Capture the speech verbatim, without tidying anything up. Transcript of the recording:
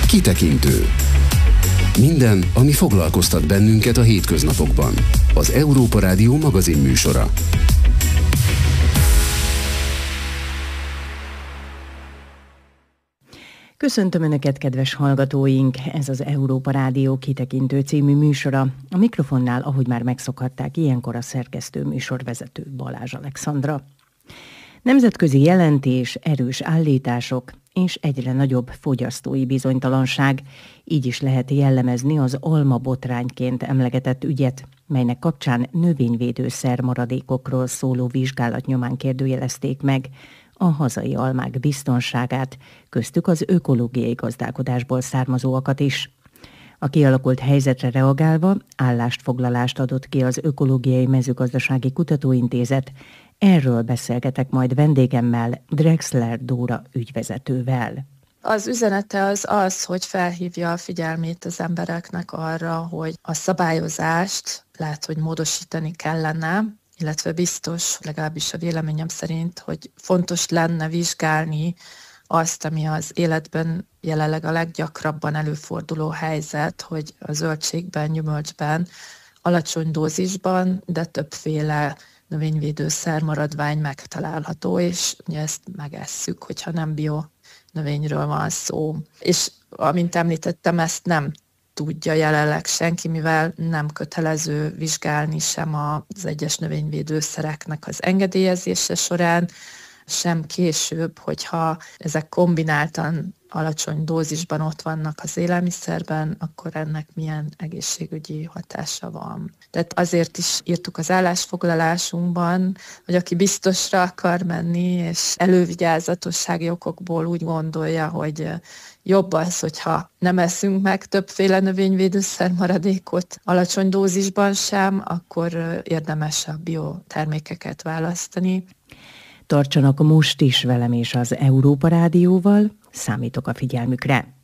Kitekintő. Minden, ami foglalkoztat bennünket a hétköznapokban. Az Európa Rádió magazin műsora. Köszöntöm Önöket, kedves hallgatóink! Ez az Európa Rádió Kitekintő című műsora. A mikrofonnál, ahogy már megszokhatták, ilyenkor a szerkesztő műsorvezető Balázs Alexandra. Nemzetközi jelentés, erős állítások és egyre nagyobb fogyasztói bizonytalanság. Így is lehet jellemezni az alma botrányként emlegetett ügyet, melynek kapcsán növényvédőszer maradékokról szóló vizsgálat nyomán kérdőjelezték meg a hazai almák biztonságát, köztük az ökológiai gazdálkodásból származóakat is. A kialakult helyzetre reagálva állásfoglalást adott ki az Ökológiai Mezőgazdasági Kutatóintézet. Erről beszélgetek majd vendégemmel, Drexler Dóra ügyvezetővel. Az üzenete az az, hogy felhívja a figyelmét az embereknek arra, hogy a szabályozást lehet, hogy módosítani kellene, illetve biztos, legalábbis a véleményem szerint, hogy fontos lenne vizsgálni azt, ami az életben jelenleg a leggyakrabban előforduló helyzet, hogy a zöldségben, gyümölcsben, alacsony dózisban, de többféle növényvédőszer maradvány megtalálható, és ugye ezt megesszük, hogyha nem bio növényről van szó. És amint említettem, ezt nem tudja jelenleg senki, mivel nem kötelező vizsgálni sem az egyes növényvédőszereknek az engedélyezése során, sem később, hogyha ezek kombináltan alacsony dózisban ott vannak az élelmiszerben, akkor ennek milyen egészségügyi hatása van. Tehát azért is írtuk az állásfoglalásunkban, hogy aki biztosra akar menni, és elővigyázatossági okokból úgy gondolja, hogy jobb az, hogyha nem eszünk meg többféle növényvédőszer maradékot alacsony dózisban sem, akkor érdemes a biotermékeket választani. Tartsanak most is velem és az Európa Rádióval, számítok a figyelmükre.